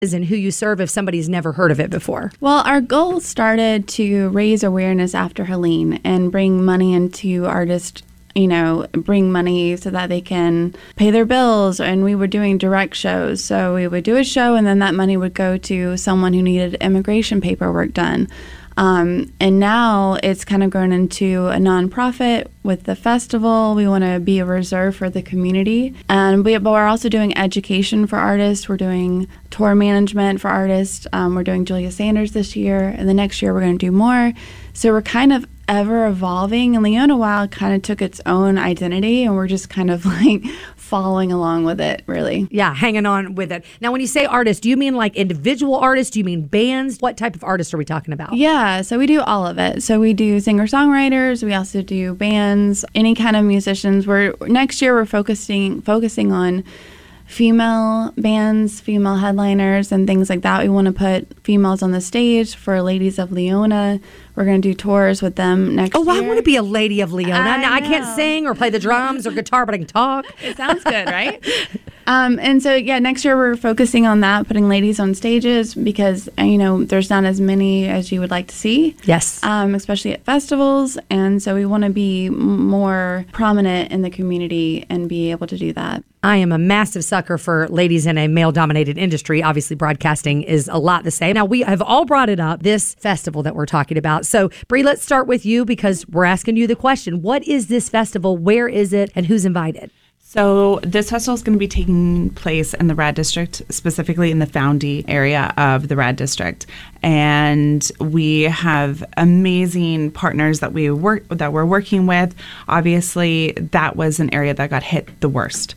and who you serve if somebody's never heard of it before? Well, our goal started to raise awareness after Helene and bring money into artists, bring money so that they can pay their bills. And we were doing direct shows. So we would do a show and then that money would go to someone who needed immigration paperwork done. And now it's kind of grown into a nonprofit with the festival. We want to be a reserve for the community. But we're also doing education for artists. We're doing tour management for artists. We're doing Julia Sanders this year. And the next year we're going to do more. So we're kind of ever evolving. And Leona Wild kind of took its own identity. And we're just kind of like following along with it, really. Yeah, hanging on with it. Now, when you say artists, do you mean like individual artists? Do you mean bands? What type of artists are we talking about? Yeah, so we do all of it. So we do singer-songwriters. We also do bands, any kind of musicians. Next year we're focusing on female bands, female headliners, and things like that. We want to put females on the stage for Ladies of Leona. We're going to do tours with them next year. Oh, I want to be a Lady of Leona. Now, I can't sing or play the drums or guitar, but I can talk. It sounds good, right? And so, next year we're focusing on that, putting ladies on stages because, there's not as many as you would like to see. Yes. Especially at festivals. And so we want to be more prominent in the community and be able to do that. I am a massive sucker for ladies in a male-dominated industry. Obviously, broadcasting is a lot the same. Now, we have all brought it up, this festival that we're talking about. So, Bree, let's start with you because we're asking you the question. What is this festival? Where is it? And who's invited? So this festival is going to be taking place in the RAD district, specifically in the Foundy area of the RAD district. And we have amazing partners that we're working with. Obviously, that was an area that got hit the worst.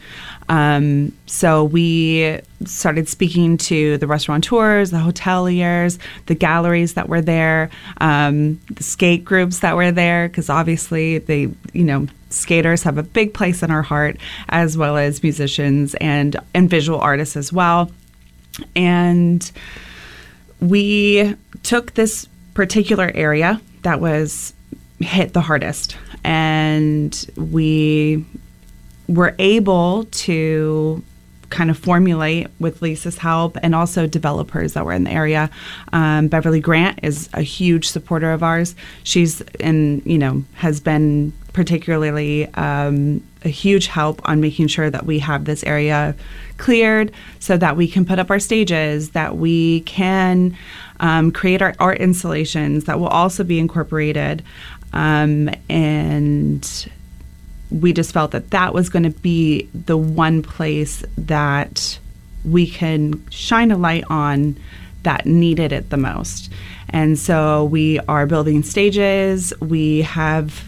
So we started speaking to the restaurateurs, the hoteliers, the galleries that were there, the skate groups that were there, because obviously they, skaters have a big place in our heart, as well as musicians and visual artists as well. And we took this particular area that was hit the hardest, and we were able to kind of formulate with Lisa's help and also developers that were in the area. Beverly Grant is a huge supporter of ours. She's has been particularly a huge help on making sure that we have this area cleared so that we can put up our stages, that we can create our art installations that will also be incorporated. And we just felt that was going to be the one place that we can shine a light on that needed it the most. And so we are building stages. We have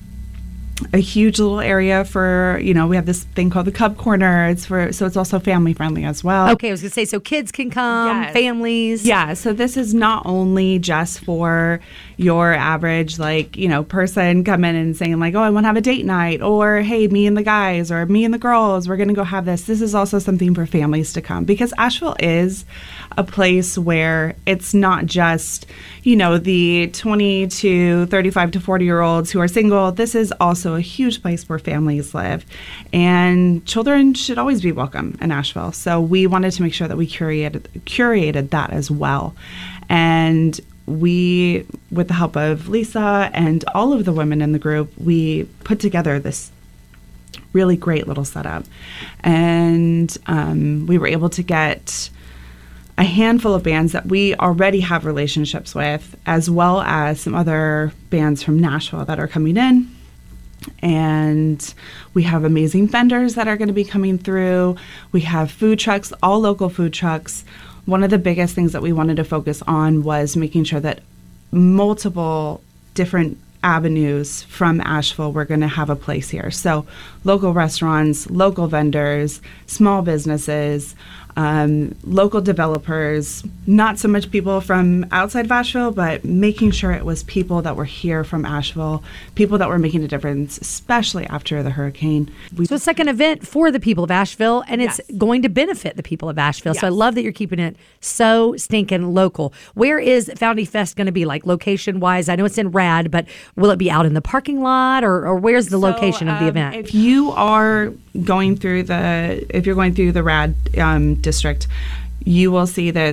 a huge little area for, we have this thing called the Cub Corner. So it's also family friendly as well. Okay, I was going to say, so kids can come, yes. Families. Yeah, so this is not only just for your average, person coming and saying oh, I want to have a date night, or hey, me and the guys, or me and the girls, we're going to go have this. This is also something for families to come, because Asheville is a place where it's not just, the 20 to 35 to 40-year-olds who are single. This is also a huge place where families live, and children should always be welcome in Asheville. So we wanted to make sure that we curated that as well. And we, with the help of Lisa and all of the women in the group, we put together this really great little setup. And we were able to get a handful of bands that we already have relationships with, as well as some other bands from Nashville that are coming in. And we have amazing vendors that are going to be coming through. We have food trucks, all local food trucks. One of the biggest things that we wanted to focus on was making sure that multiple different avenues from Asheville were going to have a place here. So local restaurants, local vendors, small businesses, local developers, not so much people from outside of Asheville, but making sure it was people that were here from Asheville, people that were making a difference, especially after the hurricane. So it's like an event for the people of Asheville, and it's Yes. going to benefit the people of Asheville. Yes. So I love that you're keeping it so stinking local. Where is Foundy Fest going to be, location-wise? I know it's in RAD, but will it be out in the parking lot, or where's the location of the event? If you are going through the RAD district, you will see that